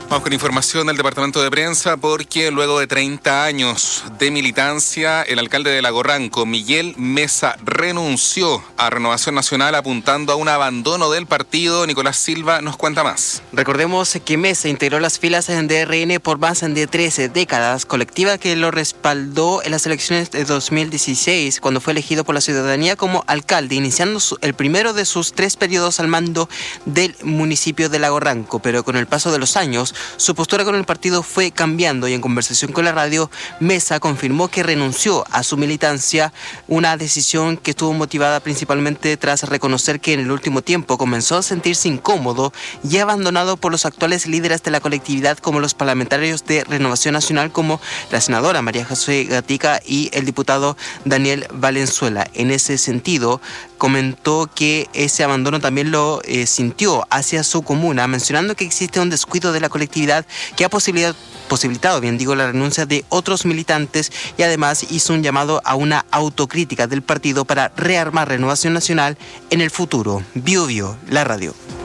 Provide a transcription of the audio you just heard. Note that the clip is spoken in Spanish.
Vamos con información del departamento de prensa porque luego de 30 años de militancia, el alcalde de Lago Ranco, Miguel Mesa, renunció a Renovación Nacional apuntando a un abandono del partido. Nicolás Silva nos cuenta más. Recordemos que Mesa integró las filas de RN por más de 13 décadas, colectiva que lo respaldó en las elecciones de 2016 cuando fue elegido por la ciudadanía como alcalde, iniciando el primero de sus 3 periodos al mando del municipio de Lago Ranco. Pero con el paso de los años, su postura con el partido fue cambiando y en conversación con la radio, Mesa confirmó que renunció a su militancia, una decisión que estuvo motivada principalmente tras reconocer que en el último tiempo comenzó a sentirse incómodo y abandonado por los actuales líderes de la colectividad como los parlamentarios de Renovación Nacional como la senadora María José Gatica y el diputado Daniel Valenzuela. En ese sentido, comentó que ese abandono también lo sintió hacia su comuna, mencionando que existe un descuido de la colectividad que ha posibilitado, la renuncia de otros militantes y además hizo un llamado a una autocrítica del partido para rearmar Renovación Nacional en el futuro. Bio, la radio.